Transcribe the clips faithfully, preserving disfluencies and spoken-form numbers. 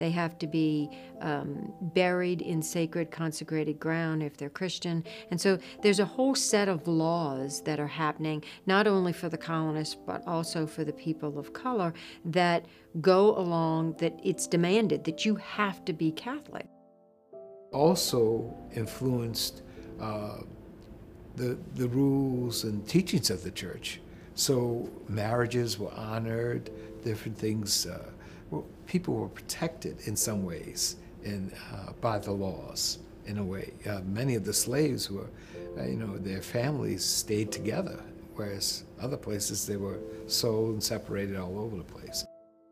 They have to be um, buried in sacred, consecrated ground if they're Christian. And so there's a whole set of laws that are happening, not only for the colonists, but also for the people of color, that go along that it's demanded that you have to be Catholic. Also influenced uh, the, the rules and teachings of the church. So marriages were honored, different things. Uh, well, people were protected in some ways in, uh, by the laws, in a way. Uh, many of the slaves were, uh, you know, their families stayed together, whereas other places they were sold and separated all over the place.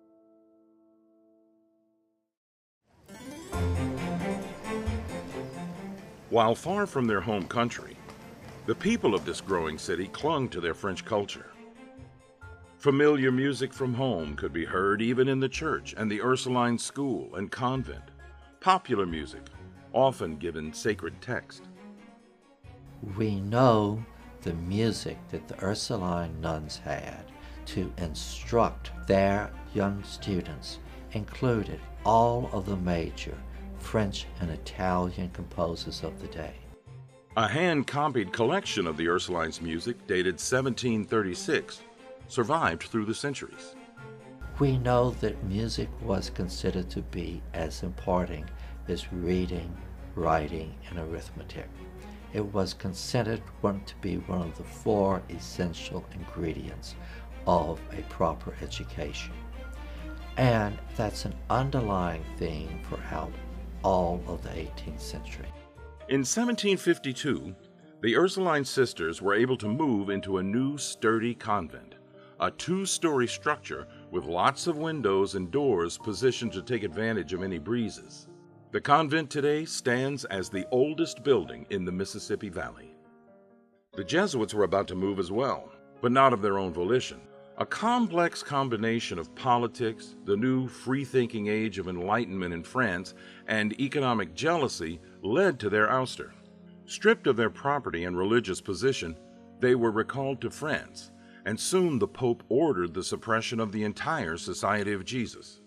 While far from their home country, the people of this growing city clung to their French culture. Familiar music from home could be heard even in the church and the Ursuline school and convent. Popular music, often given sacred text. We know the music that the Ursuline nuns had to instruct their young students included all of the major French and Italian composers of the day. A hand-copied collection of the Ursulines' music dated seventeen thirty-six survived through the centuries. We know that music was considered to be as important as reading, writing, and arithmetic. It was considered one to be one of the four essential ingredients of a proper education. And that's an underlying theme throughout all of the eighteenth century. In seventeen fifty-two, the Ursuline sisters were able to move into a new sturdy convent, a two-story structure with lots of windows and doors positioned to take advantage of any breezes. The convent today stands as the oldest building in the Mississippi Valley. The Jesuits were about to move as well, but not of their own volition. A complex combination of politics, the new free-thinking age of enlightenment in France, and economic jealousy led to their ouster. Stripped of their property and religious position, they were recalled to France, and soon the Pope ordered the suppression of the entire Society of Jesus.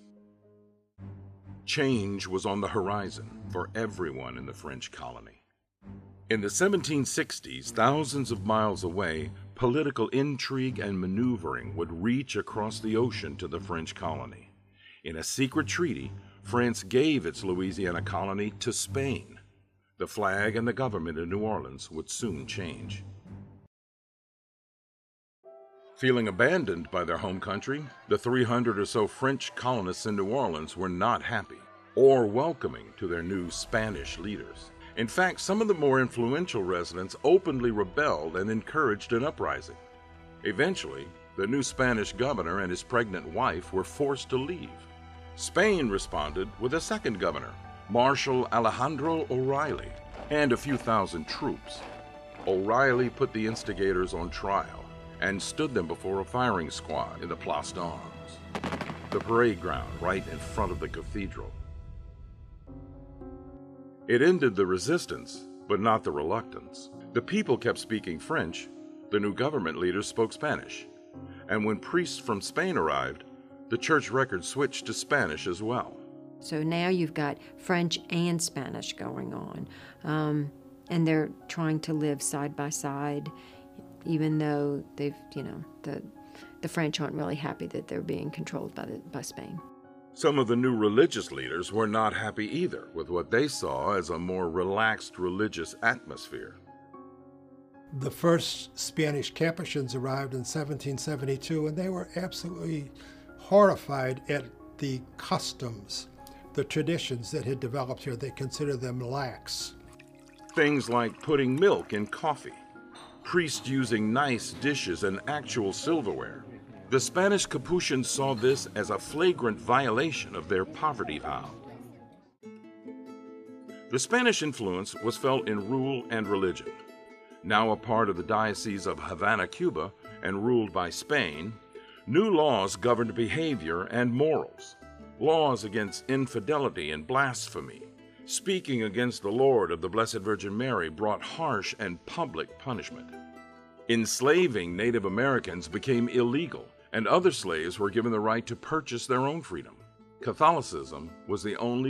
Change was on the horizon for everyone in the French colony. In the seventeen sixties, thousands of miles away, political intrigue and maneuvering would reach across the ocean to the French colony. In a secret treaty, France gave its Louisiana colony to Spain. The flag and the government in New Orleans would soon change. Feeling abandoned by their home country, the three hundred or so French colonists in New Orleans were not happy or welcoming to their new Spanish leaders. In fact, some of the more influential residents openly rebelled and encouraged an uprising. Eventually, the new Spanish governor and his pregnant wife were forced to leave. Spain responded with a second governor, Marshal Alejandro O'Reilly, and a few thousand troops. O'Reilly put the instigators on trial and stood them before a firing squad in the Place d'Armes, the parade ground right in front of the cathedral. It ended the resistance, but not the reluctance. The people kept speaking French, the new government leaders spoke Spanish, and when priests from Spain arrived, the church record switched to Spanish as well. So now you've got French and Spanish going on, um, and they're trying to live side by side, even though they've, you know, the the French aren't really happy that they're being controlled by the, by Spain. Some of the new religious leaders were not happy either with what they saw as a more relaxed religious atmosphere. The first Spanish Capuchins arrived in seventeen seventy-two, and they were absolutely horrified at the customs, the traditions that had developed here. They considered them lax. Things like putting milk in coffee, priests using nice dishes and actual silverware. The Spanish Capuchins saw this as a flagrant violation of their poverty vow. The Spanish influence was felt in rule and religion. Now a part of the Diocese of Havana, Cuba, and ruled by Spain, new laws governed behavior and morals. Laws against infidelity and blasphemy. Speaking against the Lord of the Blessed Virgin Mary brought harsh and public punishment. Enslaving Native Americans became illegal, and other slaves were given the right to purchase their own freedom. Catholicism was the only